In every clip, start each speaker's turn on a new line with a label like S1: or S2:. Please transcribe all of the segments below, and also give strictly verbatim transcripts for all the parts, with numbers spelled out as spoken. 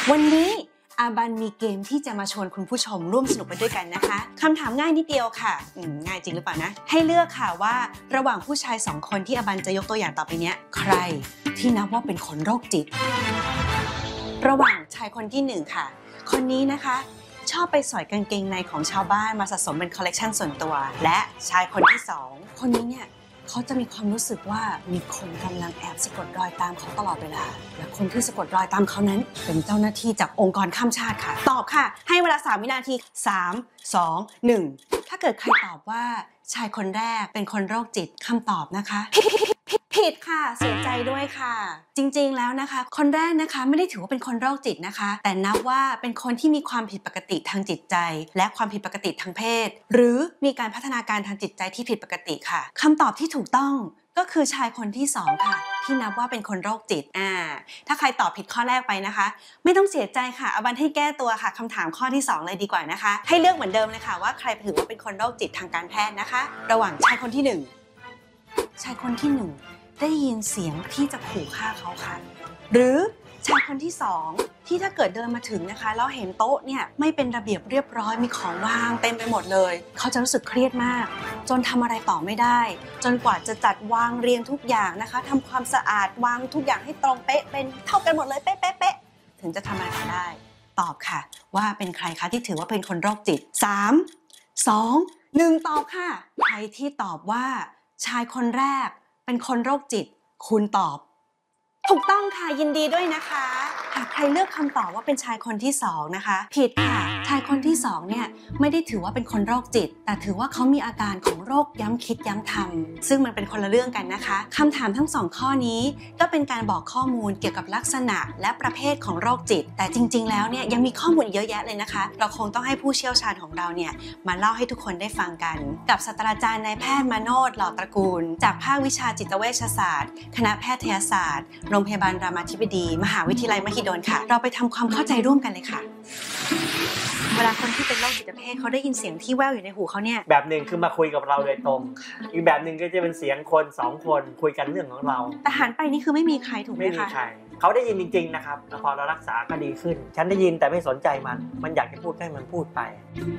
S1: วันนี้อาบันมีเกมที่จะมาชวนคุณผู้ชมร่วมสนุกไปด้วยกันนะคะคำถามง่ายนิดเดียวค่ะง่ายจริงหรือเปล่านะให้เลือกค่ะว่าระหว่างผู้ชายสองคนที่อาบันจะยกตัวอย่างต่อไปนี้ใครที่นับว่าเป็นคนโรคจิตระหว่างชายคนที่หนึ่งค่ะคนนี้นะคะชอบไปสอยกางเกงในของชาวบ้านมาสะสมเป็นคอลเลกชันส่วนตัวและชายคนที่สองคนนี้เนี่ยเขาจะมีความรู้สึกว่ามีคนกำลังแอบสะกดรอยตามเขาตลอดเวลาและคนที่สะกดรอยตามเขานั้นเป็นเจ้าหน้าที่จากองค์กรข้ามชาติค่ะตอบค่ะให้เวลาสามวินาทีสาม สอง หนึ่งถ้าเกิดใครตอบว่าชายคนแรกเป็นคนโรคจิตคำตอบนะคะผิดค่ะเสียใจด้วยค่ะจริงๆแล้วนะคะคนแรกนะคะไม่ได้ถือว่าเป็นคนโรคจิตนะคะแต่นับว่าเป็นคนที่มีความผิดปกติทางจิตใจและความผิดปกติทางเพศหรือมีการพัฒนาการทางจิตใจที่ผิดปกติค่ะคำตอบที่ถูกต้องก็คือชายคนที่สองค่ะที่นับว่าเป็นคนโรคจิตอ่าถ้าใครตอบผิดข้อแรกไปนะคะไม่ต้องเสียใจค่ะอาบันให้แก้ตัวค่ะคำถามข้อที่สองเลยดีกว่านะคะให้เลือกเหมือนเดิมเลยค่ะว่าใครถือว่าเป็นคนโรคจิตทางการแพทย์นะคะระหว่างชายคนที่หนึ่งชายคนที่หนึ่งได้ยินเสียงที่จะขู่ฆ่าเขาค่ะหรือชายคนที่สองที่ถ้าเกิดเดินมาถึงนะคะแล้วเห็นโต๊ะเนี่ยไม่เป็นระเบียบเรียบร้อยมีของวางเต็มไปหมดเลยเขาจะรู้สึกเครียดมากจนทำอะไรต่อไม่ได้จนกว่าจะจัดวางเรียงทุกอย่างนะคะทำความสะอาดวางทุกอย่างให้ตรงเป๊ะเป็นเท่ากันหมดเลยเป๊ะเป๊ะเป๊ะถึงจะทำอะไรต่อได้ตอบค่ะว่าเป็นใครคะที่ถือว่าเป็นคนโรคจิตสาม สอง หนึ่งตอบค่ะใครที่ตอบว่าชายคนแรกเป็นคนโรคจิตคุณตอบถูกต้องค่ะยินดีด้วยนะคะหากใครเลือกคำตอบว่าเป็นชายคนที่สองนะคะผิดค่ะชายคนที่สองเนี่ยไม่ได้ถือว่าเป็นคนโรคจิตแต่ถือว่าเขามีอาการของโรคย้ำคิดย้ำทำซึ่งมันเป็นคนละเรื่องกันนะคะคำถามทั้งสองข้อนี้ก็เป็นการบอกข้อมูลเกี่ยวกับลักษณะและประเภทของโรคจิตแต่จริงๆแล้วเนี่ยยังมีข้อมูลเยอะแยะเลยนะคะเราคงต้องให้ผู้เชี่ยวชาญของเราเนี่ยมาเล่าให้ทุกคนได้ฟังกันกับศาสตราจารย์นายแพทย์มาโนช หล่อตระกูลจากภาควิชาจิตเวชศาสตร์คณะแพทยศาสตร์โรงพยาบาลรามาธิบดีมหาวิทยาลัยมหิดลค่ะเราไปทำความเข้าใจร่วมกันเลยค่ะเวลาคนที่เป็นโรคจิตเภทเขาได้ยินเสียงที่แว่วอยู่ในหูเขาเนี่ย
S2: แบบหนึ่งคือมาคุยกับเราโดยตรงอีกแบบหนึ่งก็จะเป็นเสียงคนสองคนคุยกันเรื่องของเรา
S1: แต่หันไปนี่คือไม่มีใครถูกไหมคะ
S2: ไม่มีใครเขาได้ยินจริงๆนะครับพอเรารักษาก็ดีขึ้นฉันได้ยินแต่ไม่สนใจมันมันอยากจะพูดให้มันพูดไป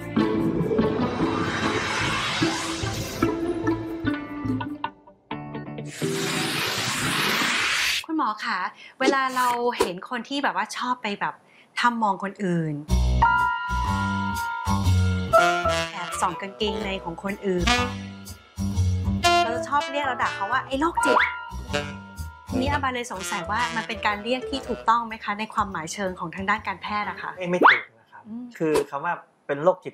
S1: คุณหมอคะเวลาเราเห็นคนที่แบบว่าชอบไปแบบทำมองคนอื่นแอบส่องกางเกงในของคนอื่นเราจะชอบเรียกเราด่าเขาว่าไอ้โรคจิตทีนี้อาบาเลยสงสัยว่ามันเป็นการเรียกที่ถูกต้องไหมคะในความหมายเชิงของทางด้านการแพทย์อะคะ
S2: ไม่ถูกนะครับคือคำว่าเป็นโรคจิต